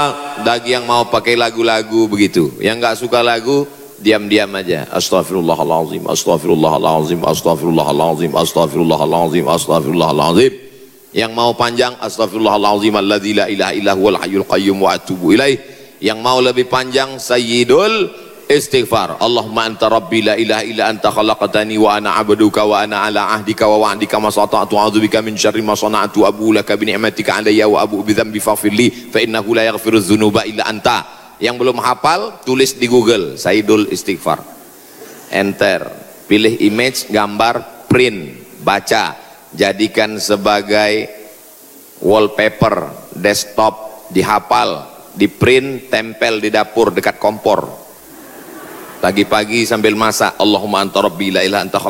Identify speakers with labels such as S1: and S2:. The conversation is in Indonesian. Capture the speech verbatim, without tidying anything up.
S1: bagi yang mau pakai lagu-lagu begitu, yang nggak suka lagu diam-diam aja. Astaghfirullahaladzim, astaghfirullahaladzim, astaghfirullahaladzim, astaghfirullahaladzim, astaghfirullahaladzim. Yang mau panjang, astaghfirullahaladzim alladzi la ilaha illa huwal hayyul qayyum wa atubu ilaih. Yang mau lebih panjang, sayyidul istighfar. Allahumma anta rabbi la ilaha illa anta khalaqtani wa ana abduka wa ana ala ahdika wa wa'dika ma sata'tu a'udzubika min syarri ma sana'tu abu laka bi ni'matika alayya wa abu bi dzambi faghfirli fa innahu la yaghfiru dzunuba illa anta. Yang belum hafal tulis di Google Sayyidul Istighfar, enter, pilih image, gambar, print, baca, jadikan sebagai wallpaper desktop, dihafal, di print, tempel di dapur dekat kompor, pagi-pagi sambil masak. Allahumma anta rabbi la ilaha anta